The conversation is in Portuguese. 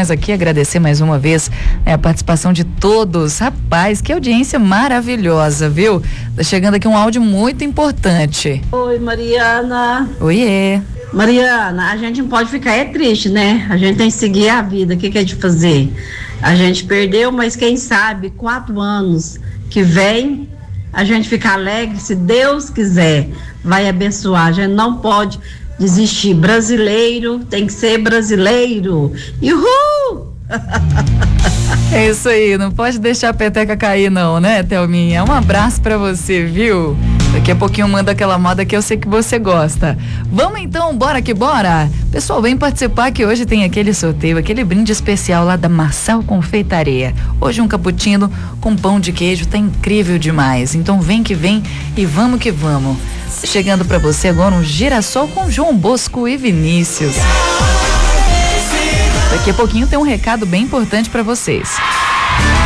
nós aqui agradecer mais uma vez, né, a participação de todos. Rapaz, que audiência maravilhosa, viu? Tá chegando aqui um áudio muito importante. Oi, Mariana. Oiê. Mariana, a gente não pode ficar triste, né? A gente tem que seguir a vida. O que é de fazer? A gente perdeu, mas quem sabe 4 anos que vem a gente fica alegre, se Deus quiser, vai abençoar. A gente não pode desistir. Brasileiro tem que ser brasileiro. Uhul! É isso aí, não pode deixar a peteca cair não, né, Thelminha? Um abraço pra você, viu? Daqui a pouquinho manda aquela moda que eu sei que você gosta. Vamos então, bora que bora? Pessoal, vem participar que hoje tem aquele sorteio, aquele brinde especial lá da Marçal Confeitaria. Hoje um cappuccino com pão de queijo, tá incrível demais. Então vem que vem e vamos que vamos. Chegando pra você agora um girassol com João Bosco e Vinícius. Daqui a pouquinho tem um recado bem importante pra vocês.